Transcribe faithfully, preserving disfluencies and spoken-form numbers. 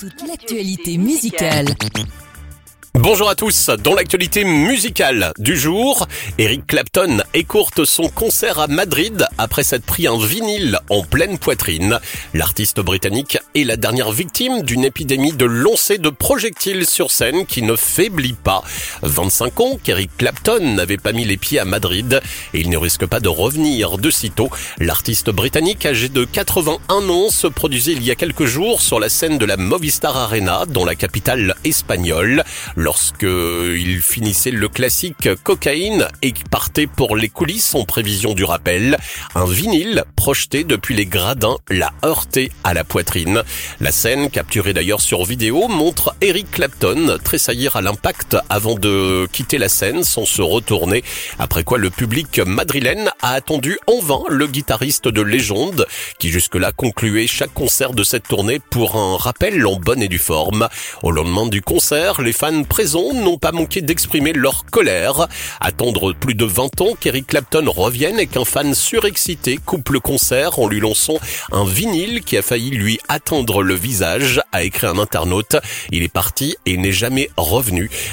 Toute l'actualité musicale. Bonjour à tous, dans l'actualité musicale du jour, Eric Clapton écourte son concert à Madrid après s'être pris un vinyle en pleine poitrine. L'artiste britannique est la dernière victime d'une épidémie de lancers de projectiles sur scène qui ne faiblit pas. vingt-cinq ans qu'Eric Clapton n'avait pas mis les pieds à Madrid et il ne risque pas de revenir de sitôt. L'artiste britannique âgé de quatre-vingt-un ans se produisait il y a quelques jours sur la scène de la Movistar Arena dans la capitale espagnole. Lorsque il finissait le classique Cocaïne et partait pour les coulisses en prévision du rappel, un vinyle projeté depuis les gradins l'a heurté à la poitrine. La scène, capturée d'ailleurs sur vidéo, montre Eric Clapton tressaillir à l'impact avant de quitter la scène sans se retourner. Après quoi le public madrilène a attendu en vain le guitariste de légende qui jusque-là concluait chaque concert de cette tournée pour un rappel en bonne et due forme. Au lendemain du concert, les fans présents n'ont pas manqué d'exprimer leur colère. Attendre plus de vingt ans qu'Eric Clapton revienne et qu'un fan surexcité coupe le concert en lui lançant un vinyle qui a failli lui atteindre le visage, a écrit un internaute. Il est parti et n'est jamais revenu.